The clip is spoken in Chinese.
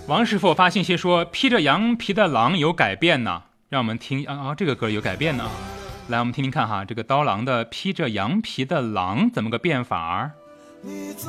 王师傅发信息说披着羊皮的狼有改变呢，让我们听这个歌有改变呢。来我们听听看哈，这个刀郎的披着羊皮的狼怎么个变法？